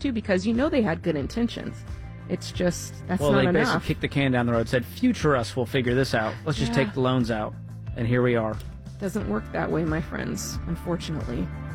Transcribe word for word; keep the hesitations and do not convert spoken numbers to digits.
too, because you know they had good intentions. It's just, that's well, not they enough. basically kicked the can down the road, said, future us will figure this out. Let's just Yeah. take the loans out. And here we are. Doesn't work that way, my friends, unfortunately.